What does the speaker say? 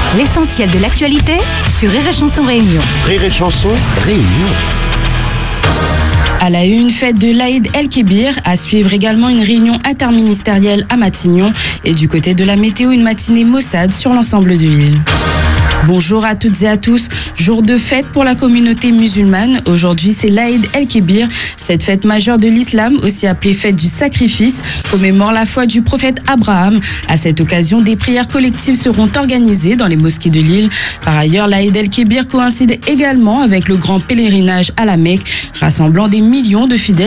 L'essentiel de l'actualité sur Rire et Chanson Réunion. Rire et Chanson Réunion. À la une, fête de l'Aïd El-Kébir, à suivre également une réunion interministérielle à Matignon et du côté de la météo, une matinée maussade sur l'ensemble de l'île. Bonjour à toutes et à tous. Jour de fête pour la communauté musulmane. Aujourd'hui, c'est l'Aïd El-Kébir. Cette fête majeure de l'islam, aussi appelée fête du sacrifice, commémore la foi du prophète Abraham. À cette occasion, des prières collectives seront organisées dans les mosquées de l'île. Par ailleurs, l'Aïd El-Kébir coïncide également avec le grand pèlerinage à la Mecque, rassemblant des millions de fidèles